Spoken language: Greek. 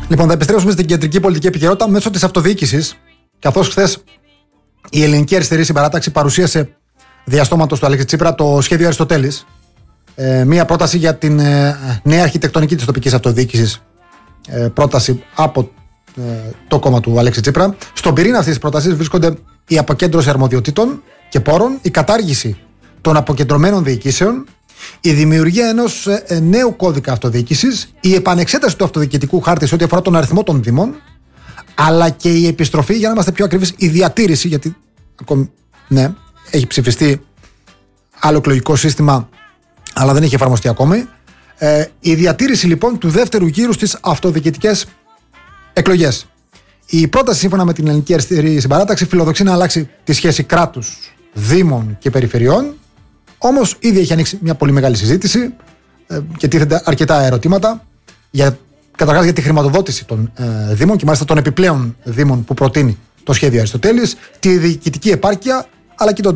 Λοιπόν, θα επιστρέψουμε στην κεντρική πολιτική επικαιρότητα μέσω της αυτοδιοίκησης, καθώς χθες η Ελληνική Αριστερή Συμπαράταξη παρουσίασε διαστόματος του Αλέξη Τσίπρα το σχέδιο Αριστοτέλης. Μία πρόταση για την νέα αρχιτεκτονική της τοπικής αυτοδιοίκησης. Πρόταση από το κόμμα του Αλέξη Τσίπρα. Στον πυρήνα αυτής της πρότασης βρίσκονται η αποκέντρωση αρμοδιοτήτων και πόρων, η κατάργηση των αποκεντρωμένων διοικήσεων, η δημιουργία ενός νέου κώδικα αυτοδιοίκησης, η επανεξέταση του αυτοδιοικητικού χάρτη σε ό,τι αφορά τον αριθμό των δήμων, αλλά και η επιστροφή, για να είμαστε πιο ακριβείς, η διατήρηση, γιατί ακόμη ναι, έχει ψηφιστεί άλλο εκλογικό σύστημα, αλλά δεν έχει εφαρμοστεί ακόμη. Η διατήρηση λοιπόν του δεύτερου γύρου στις αυτοδιοικητικές εκλογές. Η πρόταση, σύμφωνα με την Ελληνική Αριστερή Συμπαράταξη, φιλοδοξεί να αλλάξει τη σχέση κράτους, δήμων και περιφερειών. Όμως ήδη έχει ανοίξει μια πολύ μεγάλη συζήτηση και τίθενται αρκετά ερωτήματα. Καταρχάς για τη χρηματοδότηση των δήμων και μάλιστα των επιπλέον δήμων που προτείνει το σχέδιο Αριστοτέλης, τη διοικητική επάρκεια αλλά και τον